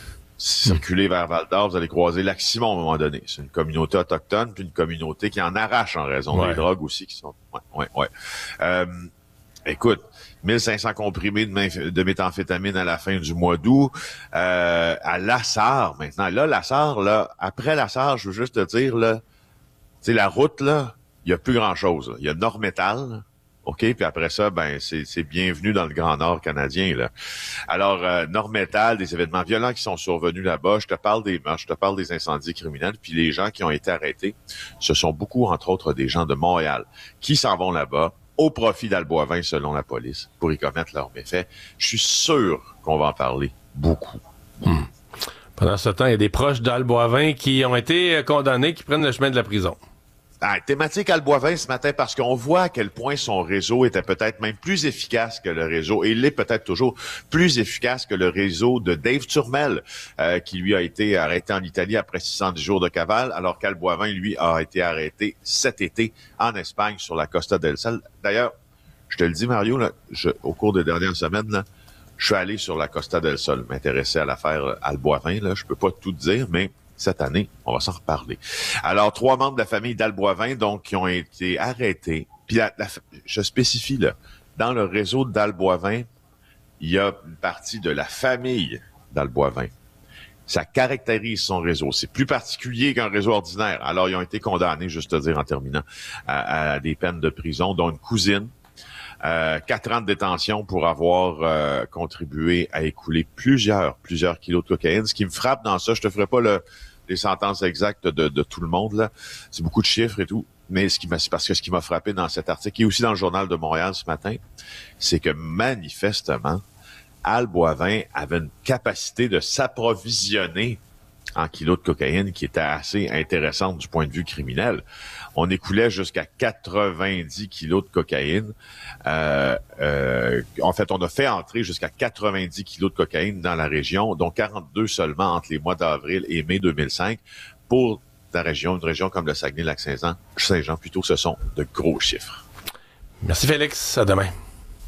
circulez vers Val-d'Or, vous allez croiser Lac-Simon à un moment donné. C'est une communauté autochtone, puis une communauté qui en arrache en raison ouais. des drogues aussi, qui sont... Ouais, ouais, ouais. Euh, écoute, mille cinq cents comprimés de, de méthamphétamine à la fin du mois d'août, euh, à Lassar, maintenant. Là, Lassar, là, après Lassar, je veux juste te dire, là, tu sais, la route, là, il y a plus grand-chose. Il y a Nord-Métal, OK? Puis après ça, ben, c'est, c'est bienvenue dans le Grand Nord canadien, là. Alors, euh, Nord-Métal, des événements violents qui sont survenus là-bas. Je te parle des meurtres, je te parle des incendies criminels. Puis les gens qui ont été arrêtés, ce sont beaucoup, entre autres, des gens de Montréal qui s'en vont là-bas au profit d'Alboivin, selon la police, pour y commettre leurs méfaits. Je suis sûr qu'on va en parler beaucoup. Hmm. Pendant ce temps, il y a des proches d'Alboivin qui ont été condamnés, qui prennent le chemin de la prison. Ah, thématique Alboivin ce matin parce qu'on voit à quel point son réseau était peut-être même plus efficace que le réseau, et il est peut-être toujours plus efficace que le réseau de Dave Turmel, euh, qui lui a été arrêté en Italie après six cent dix jours de cavale, alors qu'Alboivin, lui, a été arrêté cet été en Espagne sur la Costa del Sol. D'ailleurs, je te le dis, Mario, là, je, au cours des dernières semaines, là, je suis allé sur la Costa del Sol, m'intéresser à l'affaire Alboivin. Là, je peux pas tout dire, mais cette année, on va s'en reparler. Alors, trois membres de la famille d'Alboivin, donc, qui ont été arrêtés. Puis, la, la, je spécifie, là, dans le réseau d'Alboivin, il y a une partie de la famille d'Alboivin. Ça caractérise son réseau. C'est plus particulier qu'un réseau ordinaire. Alors, ils ont été condamnés, juste te dire en terminant, à, à des peines de prison, dont une cousine, euh, quatre ans de détention pour avoir euh, contribué à écouler plusieurs, plusieurs kilos de cocaïne. Ce qui me frappe dans ça, je te ferai pas le, les sentences exactes de, de tout le monde, là. C'est beaucoup de chiffres et tout. Mais ce qui m'a, c'est parce que ce qui m'a frappé dans cet article, et aussi dans le Journal de Montréal ce matin, c'est que manifestement, Alboivin avait une capacité de s'approvisionner en kilos de cocaïne qui était assez intéressante du point de vue criminel. On écoulait jusqu'à quatre-vingt-dix kilos de cocaïne. Euh, euh, en fait, on a fait entrer jusqu'à quatre-vingt-dix kilos de cocaïne dans la région, dont quarante-deux seulement entre les mois d'avril et mai deux mille cinq. Pour la région, une région comme le Saguenay-Lac-Saint-Jean, Saint-Jean plutôt, ce sont de gros chiffres. Merci Félix, à demain.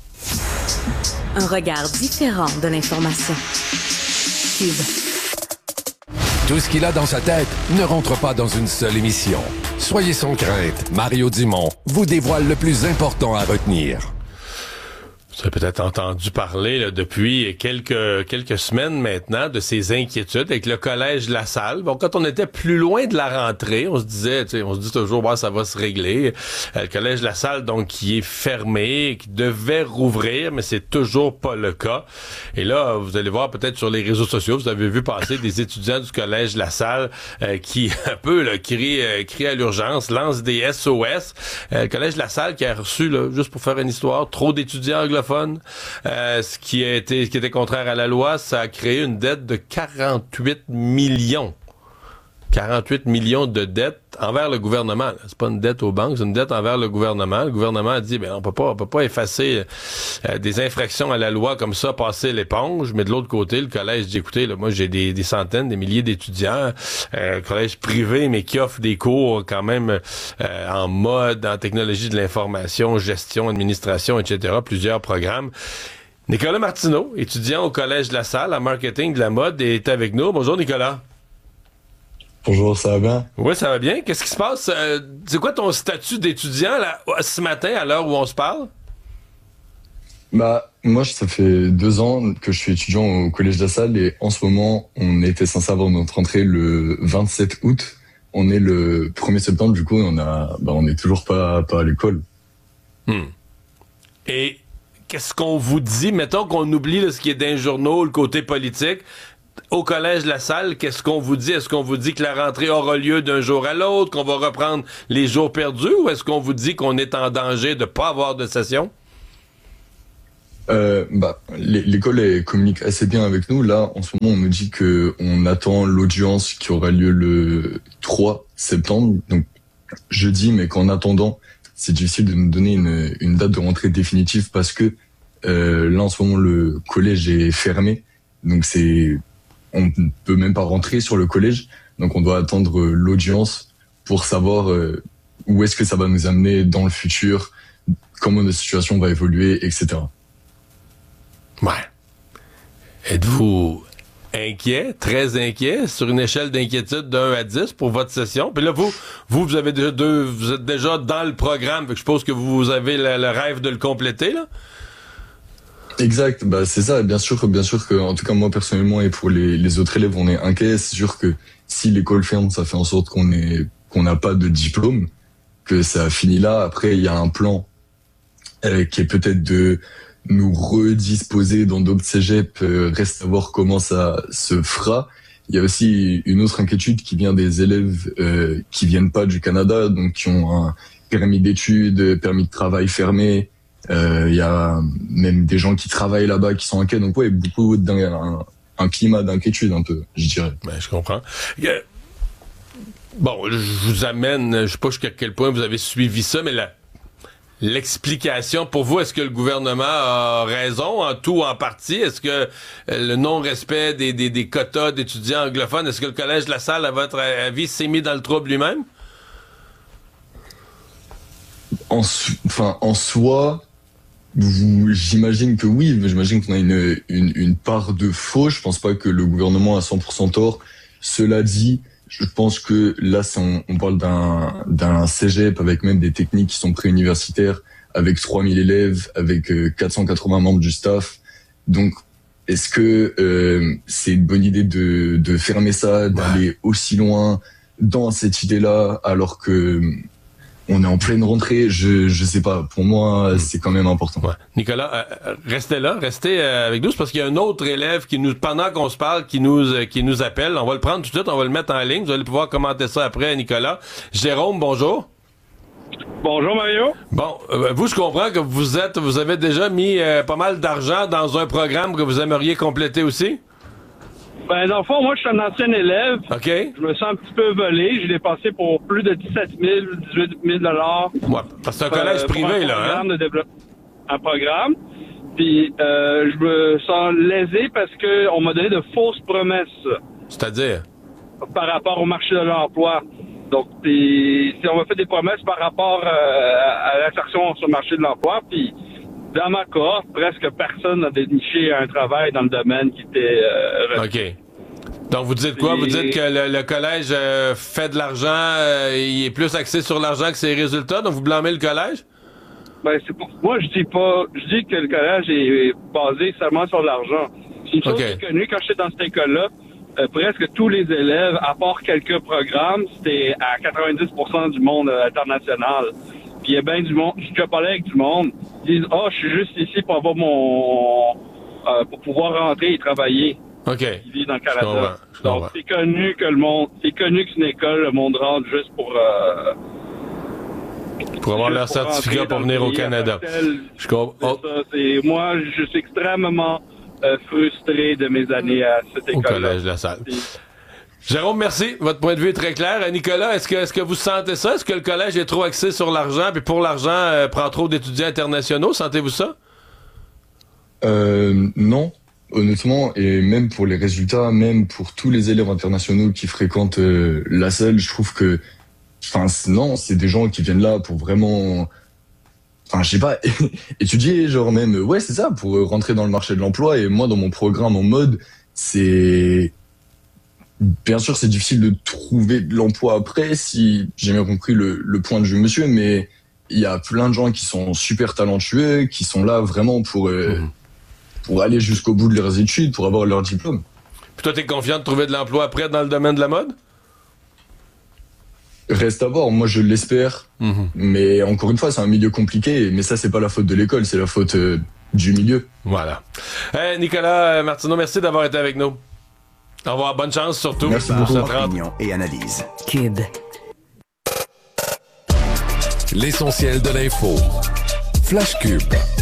Un regard différent de l'information. Cube. Tout ce qu'il a dans sa tête ne rentre pas dans une seule émission. Soyez sans crainte, Mario Dumont vous dévoile le plus important à retenir. Vous avez peut-être entendu parler là, depuis quelques quelques semaines maintenant de ces inquiétudes avec le collège La Salle. Bon, quand on était plus loin de la rentrée, on se disait, tu sais, on se dit toujours, bah, ça va se régler. Euh, le collège La Salle, donc, qui est fermé, qui devait rouvrir, mais c'est toujours pas le cas. Et là, vous allez voir peut-être sur les réseaux sociaux, vous avez vu passer des étudiants du collège La Salle euh, qui, un peu, là, crient, euh, crient à l'urgence, lancent des S O S. Euh, le collège La Salle qui a reçu, là, juste pour faire une histoire, trop d'étudiants anglophones. Euh, ce qui a été, ce qui était contraire à la loi, ça a créé une dette de quarante-huit millions. quarante-huit millions de dettes envers le gouvernement. C'est pas une dette aux banques, c'est une dette envers le gouvernement. Le gouvernement a dit, ben on peut pas, on peut pas effacer euh, des infractions à la loi comme ça, passer l'éponge. Mais de l'autre côté, le collège dit, écoutez, là, moi j'ai des, des centaines, des milliers d'étudiants, euh, collège privé, mais qui offre des cours quand même euh, en mode, en technologie de l'information, gestion, administration, et cetera. Plusieurs programmes. Nicolas Martineau, étudiant au collège de La Salle en marketing de la mode, est avec nous. Bonjour Nicolas. Bonjour, ça va bien? Oui, ça va bien. Qu'est-ce qui se passe? Euh, c'est quoi ton statut d'étudiant là, ce matin, à l'heure où on se parle? Bah, moi, ça fait deux ans que je suis étudiant au Collège de la Salle et en ce moment, on était censé avoir notre rentrée le vingt-sept août. On est le premier septembre, du coup, on a, bah, on est toujours pas, pas à l'école. Hmm. Et qu'est-ce qu'on vous dit? Mettons qu'on oublie là, ce qui est dans les journaux, le côté politique. Au Collège de la Salle, qu'est-ce qu'on vous dit? Est-ce qu'on vous dit que la rentrée aura lieu d'un jour à l'autre, qu'on va reprendre les jours perdus, ou est-ce qu'on vous dit qu'on est en danger de pas avoir de session? Euh, bah, l'école elle communique assez bien avec nous. Là, en ce moment, on nous dit que on attend l'audience qui aura lieu le trois septembre, donc jeudi, mais qu'en attendant, c'est difficile de nous donner une, une date de rentrée définitive parce que euh, là, en ce moment, le collège est fermé, donc c'est, on ne peut même pas rentrer sur le collège, donc on doit attendre l'audience pour savoir euh, où est-ce que ça va nous amener dans le futur, comment notre situation va évoluer, et cetera. Ouais. Êtes-vous inquiet, très inquiet, sur une échelle d'inquiétude de un à dix pour votre session? Puis là, vous, vous, vous avez déjà deux, vous êtes déjà dans le programme, fait que je suppose que vous avez le, le rêve de le compléter, là? Exact, bah c'est ça. Bien sûr, bien sûr que, en tout cas moi personnellement et pour les, les autres élèves, on est inquiet. C'est sûr que si l'école ferme, ça fait en sorte qu'on est, qu'on n'a pas de diplôme, que ça finit là. Après, il y a un plan euh, qui est peut-être de nous redisposer dans d'autres cégeps, euh, reste à voir comment ça se fera. Il y a aussi une autre inquiétude qui vient des élèves euh, qui viennent pas du Canada, donc qui ont un permis d'études, permis de travail fermé. Il euh, y a même des gens qui travaillent là-bas qui sont inquiets, donc ouais, beaucoup d'un un, un climat d'inquiétude un peu, je dirais. Ben, je comprends. Euh, bon, je vous amène, je sais pas jusqu'à quel point vous avez suivi ça, mais la L'explication, pour vous, est-ce que le gouvernement a raison en tout ou en partie? Est-ce que euh, le non-respect des, des, des quotas d'étudiants anglophones, est-ce que le Collège de la Salle, à votre avis, s'est mis dans le trouble lui-même? En, enfin, en soi, vous, j'imagine que oui, mais j'imagine qu'on a une, une, une part de faux. Je pense pas que le gouvernement a cent pour cent tort. Cela dit, je pense que là, on, on parle d'un, d'un cégep avec même des techniques qui sont préuniversitaires, avec trois mille élèves, avec euh, quatre cent quatre-vingts membres du staff. Donc, est-ce que euh, c'est une bonne idée de, de fermer ça, d'aller ouais. aussi loin dans cette idée-là, alors que on est en pleine rentrée? Je je sais pas. Pour moi, mmh. c'est quand même important. Ouais. Nicolas, euh, restez là, restez euh, avec nous, c'est parce qu'il y a un autre élève qui nous, pendant qu'on se parle, qui nous euh, qui nous appelle. On va le prendre tout de suite, on va le mettre en ligne. Vous allez pouvoir commenter ça après, Nicolas. Jérôme, bonjour. Bonjour Mario. Bon, euh, vous, je comprends que vous êtes, vous avez déjà mis euh, pas mal d'argent dans un programme que vous aimeriez compléter aussi. Ben, dans le fond, moi, je suis un ancien élève. OK. Je me sens un petit peu volé. J'ai dépensé pour plus de dix-sept mille, dix-huit mille dollars. Ouais, parce que c'est un collège euh, privé, un là, hein? De développe... Un programme. Puis, euh, je me sens lésé parce que on m'a donné de fausses promesses. C'est-à-dire? Par rapport au marché de l'emploi. Donc, pis, si on m'a fait des promesses par rapport euh, à l'insertion sur le marché de l'emploi, puis dans ma cohorte, presque personne n'a déniché un travail dans le domaine qui était... Euh, OK. Donc, vous dites quoi? Vous dites que le, le collège euh, fait de l'argent, euh, il est plus axé sur l'argent que ses résultats, donc vous blâmez le collège? Ben, c'est pour moi, je dis pas... Je dis que le collège est basé seulement sur l'argent. C'est une chose okay. qui est connue. Quand j'étais dans cette école-là, euh, presque tous les élèves, à part quelques programmes, c'était à quatre-vingt-dix pour cent du monde euh, international. Puis il y a bien du monde, je suis déjà parlé avec du monde, ils disent « Ah, oh, je suis juste ici pour avoir mon... Euh, pour pouvoir rentrer et travailler. » OK. Ils vivent dans le Canada. Je comprends, je comprends. Donc c'est connu que le monde... C'est connu que c'est une école, le monde rentre juste pour... Euh, pour avoir leur certificat pour venir au Canada. Je comprends. C'est ça, c'est... Moi, je suis extrêmement euh, frustré de mes années à cette école-là. Au Collège de la Salle. Jérôme, merci. Votre point de vue est très clair. Nicolas, est-ce que, est-ce que vous sentez ça? Est-ce que le collège est trop axé sur l'argent, puis pour l'argent, euh, prend trop d'étudiants internationaux? Sentez-vous ça? Euh, non. Honnêtement, et même pour les résultats, même pour tous les élèves internationaux qui fréquentent euh, la salle, je trouve que, enfin, non, c'est des gens qui viennent là pour vraiment, enfin, je sais pas, étudier, genre même, ouais, c'est ça, pour rentrer dans le marché de l'emploi. Et moi, dans mon programme en mode, c'est... Bien sûr, c'est difficile de trouver de l'emploi après, si j'ai bien compris le, le point de vue monsieur, mais il y a plein de gens qui sont super talentueux, qui sont là vraiment pour, euh, mmh. pour aller jusqu'au bout de leurs études, pour avoir leur diplôme. Puis toi, t'es confiant de trouver de l'emploi après dans le domaine de la mode? Reste à voir, moi je l'espère, mmh. mais encore une fois, c'est un milieu compliqué, mais ça, c'est pas la faute de l'école, c'est la faute euh, du milieu. Voilà. Hey, Nicolas Martineau, merci d'avoir été avec nous. Au revoir, bonne chance surtout. Merci beaucoup. Opinion et analyse. Cube. L'essentiel de l'info. Flash Cube.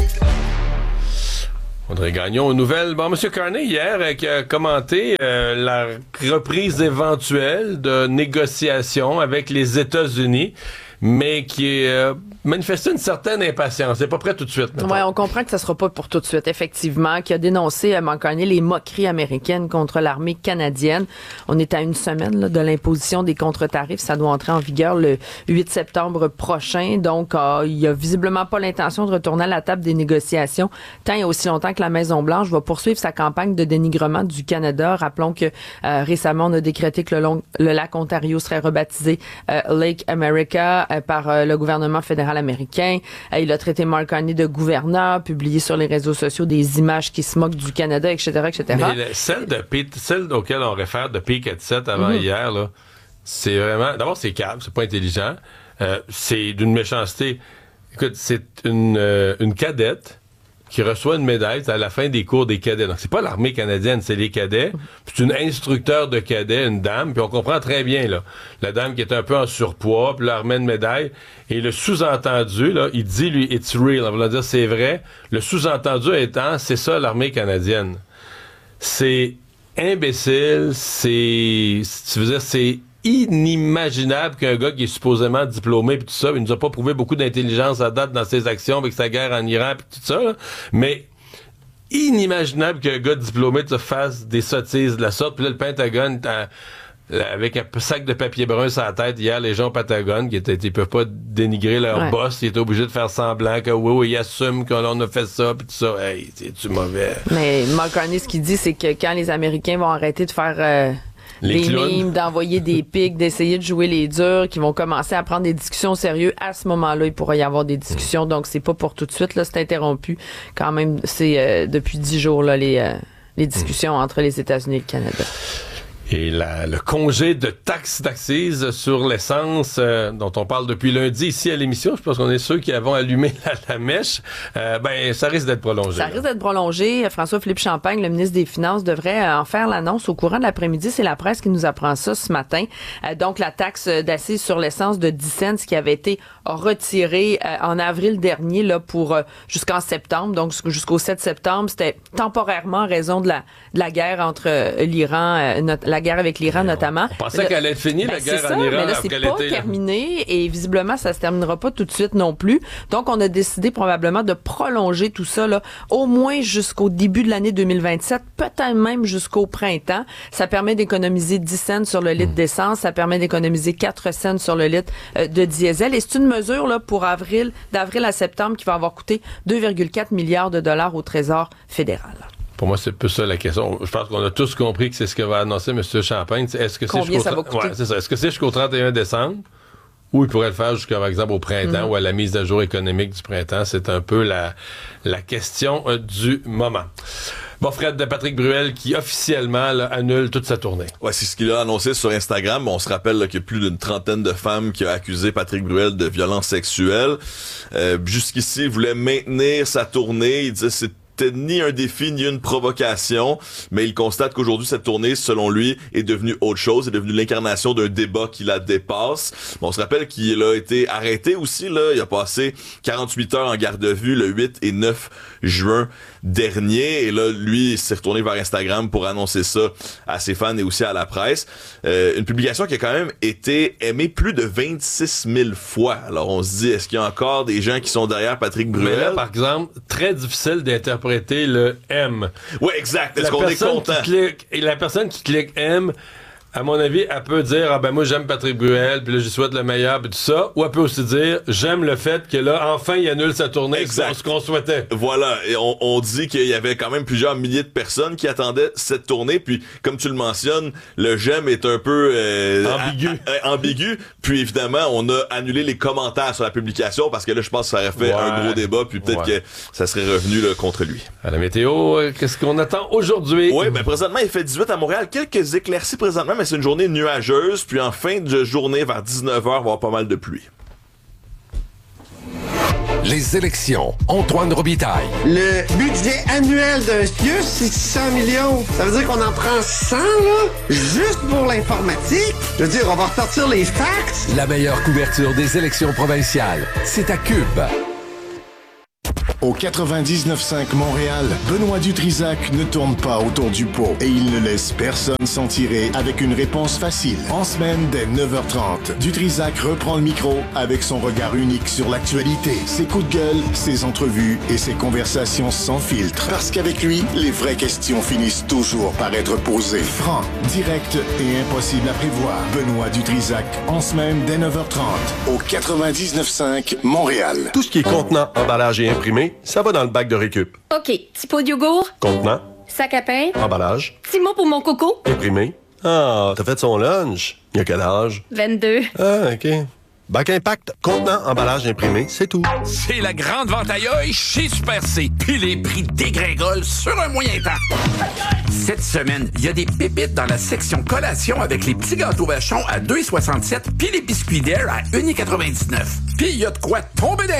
Audrey Gagnon aux nouvelles. Bon, M. Carney, hier, euh, qui a commenté euh, la reprise éventuelle de négociations avec les États-Unis, mais qui euh, manifestait une certaine impatience. C'est pas prêt tout de suite. Oui, on comprend que ça sera pas pour tout de suite, effectivement, qui a dénoncé à Mark Carney les moqueries américaines contre l'armée canadienne. On est à une semaine là, de l'imposition des contre-tarifs. Ça doit entrer en vigueur le huit septembre prochain. Donc, euh, il y a visiblement pas l'intention de retourner à la table des négociations tant et aussi longtemps que la Maison-Blanche va poursuivre sa campagne de dénigrement du Canada. Rappelons que euh, récemment, on a décrété que le, long, le lac Ontario serait rebaptisé euh, Lake America par euh, le gouvernement fédéral américain. Euh, il a traité Mark Carney de gouverneur, publié sur les réseaux sociaux des images qui se moquent du Canada, et cetera, et cetera. Mais le, celle, de, celle auquel on réfère de P quarante-sept avant mm-hmm. hier, là, c'est vraiment... D'abord, c'est calme, c'est pas intelligent. Euh, c'est d'une méchanceté. Écoute, c'est une, euh, une cadette qui reçoit une médaille à la fin des cours des cadets. Donc, c'est pas l'armée canadienne, c'est les cadets. Puis c'est une instructeur de cadets, une dame, puis on comprend très bien, là, la dame qui est un peu en surpoids, puis leur remet une médaille, et le sous-entendu, là, il dit, lui, it's real, on va dire, c'est vrai. Le sous-entendu étant, c'est ça, l'armée canadienne. C'est imbécile, c'est, tu veux dire, c'est inimaginable qu'un gars qui est supposément diplômé pis tout ça, il nous a pas prouvé beaucoup d'intelligence à date dans ses actions avec sa guerre en Iran pis tout ça, là. Mais inimaginable qu'un gars diplômé te fasse des sottises de la sorte. Puis là, le Pentagone, avec un sac de papier brun sur la tête, hier, les gens au Pentagone, qui étaient, ils peuvent pas dénigrer leur ouais. boss, ils étaient obligés de faire semblant que oui, oui, ils assument qu'on a fait ça pis tout ça. Hey, c'est-tu mauvais? Mais Mark Carney, ce qu'il dit, c'est que quand les Américains vont arrêter de faire... Euh Les des mimes, d'envoyer des pics, d'essayer de jouer les durs, qui vont commencer à prendre des discussions sérieuses. À ce moment-là, il pourra y avoir des discussions. Donc, c'est pas pour tout de suite. Là, c'est interrompu. Quand même, c'est euh, depuis dix jours là les euh, les discussions mmh. entre les États-Unis et le Canada. Et la, le congé de taxes d'accise sur l'essence euh, dont on parle depuis lundi ici à l'émission, je pense qu'on est ceux qui avons allumé la, la mèche, euh, ben ça risque d'être prolongé. Ça là. risque d'être prolongé. François-Philippe Champagne, le ministre des Finances, devrait en faire l'annonce au courant de l'après-midi. C'est la presse qui nous apprend ça ce matin. Euh, donc, la taxe d'accise sur l'essence de dix cents qui avait été retirée euh, en avril dernier là pour euh, jusqu'en septembre, donc jusqu'au sept septembre. C'était temporairement en raison de la, de la guerre entre euh, l'Iran, euh, notre, la guerre avec l'Iran, notamment. On pensait là, qu'elle allait être finie, ben, la guerre ça, en Iran. Mais là, c'est pas été, terminé là. Et visiblement, ça se terminera pas tout de suite non plus. Donc, on a décidé probablement de prolonger tout ça, là, au moins jusqu'au début de l'année deux mille vingt-sept, peut-être même jusqu'au printemps. Ça permet d'économiser dix cents sur le litre mmh. d'essence. Ça permet d'économiser quatre cents sur le litre euh, de diesel. Et c'est une mesure là pour avril, d'avril à septembre qui va avoir coûté deux virgule quatre milliards de dollars au Trésor fédéral. Pour moi, c'est peu ça la question. Je pense qu'on a tous compris que c'est ce que va annoncer M. Champagne. Est-ce que c'est Combien jusqu'au ça va coûter? Ouais, c'est ça. Est-ce que c'est jusqu'au trente et un décembre? Ou il pourrait le faire jusqu'à, par exemple, au printemps mmh. ou à la mise à jour économique du printemps. C'est un peu la, la question euh, du moment. Bon, Fred, de Patrick Bruel qui officiellement là, annule toute sa tournée. Ouais, c'est ce qu'il a annoncé sur Instagram. On se rappelle là, qu'il y a plus d'une trentaine de femmes qui ont accusé Patrick Bruel de violences sexuelles. Euh, jusqu'ici, il voulait maintenir sa tournée. Il disait c'est C'était ni un défi ni une provocation, mais il constate qu'aujourd'hui cette tournée, selon lui, est devenue autre chose, est devenue l'incarnation d'un débat qui la dépasse. Bon, on se rappelle qu'il a été arrêté aussi, là, il a passé quarante-huit heures en garde à vue le huit et neuf juin dernier, et là, lui, il s'est retourné vers Instagram pour annoncer ça à ses fans et aussi à la presse. Euh, une publication qui a quand même été aimée plus de vingt-six mille fois. Alors on se dit, est-ce qu'il y a encore des gens qui sont derrière Patrick Bruel? Mais là, par exemple, très difficile d'interpréter le M. Oui, exact. Est-ce qu'on est content? Clique, et la personne qui clique M à mon avis, elle peut dire, ah ben moi j'aime Patrick Bruel, puis là je souhaite le meilleur, puis tout ça, ou elle peut aussi dire, j'aime le fait que là, enfin, il annule sa tournée, exact. Ce qu'on souhaitait. Voilà, et on, on dit qu'il y avait quand même plusieurs milliers de personnes qui attendaient cette tournée, puis comme tu le mentionnes, le j'aime est un peu euh, ambigu. A, a, ambigu, puis évidemment, on a annulé les commentaires sur la publication, parce que là, je pense que ça aurait fait ouais. un gros débat, puis peut-être ouais. que ça serait revenu là, contre lui. À la météo, qu'est-ce qu'on attend aujourd'hui? Oui, ben présentement, il fait dix-huit à Montréal, quelques éclaircies présentement, mais c'est une journée nuageuse, puis en fin de journée, vers dix-neuf heures, il va y avoir pas mal de pluie. Les élections. Antoine Robitaille. Le budget annuel d'un C I U S, c'est six cents millions. Ça veut dire qu'on en prend cent, là, juste pour l'informatique. Je veux dire, on va ressortir les fax. La meilleure couverture des élections provinciales, c'est à Cube. Au quatre-vingt-dix-neuf cinq Montréal, Benoît Dutrisac ne tourne pas autour du pot et il ne laisse personne s'en tirer avec une réponse facile. En semaine, dès neuf heures trente, Dutrisac reprend le micro avec son regard unique sur l'actualité, ses coups de gueule, ses entrevues et ses conversations sans filtre. Parce qu'avec lui, les vraies questions finissent toujours par être posées. Franc, direct et impossible à prévoir. Benoît Dutrisac, en semaine, dès neuf heures trente, au quatre-vingt-dix-neuf cinq Montréal. Tout ce qui est contenant, emballage et imprimé, ça va dans le bac de récup. OK. Petit pot de yogourt. Contenant. Sac à pain. Emballage. Petit mot pour mon coco. Imprimé. Ah, t'as fait son lunch. Il y a quel âge? vingt-deux. Ah, OK. Bac Impact, contenant, emballage imprimé, c'est tout. C'est la grande vente à l'œil chez Super C. Puis les prix dégringolent sur un moyen temps. Cette semaine, il y a des pépites dans la section collation avec les petits gâteaux vachons à deux soixante-sept puis les biscuits d'air à un quatre-vingt-dix-neuf. Puis il y a de quoi tomber dans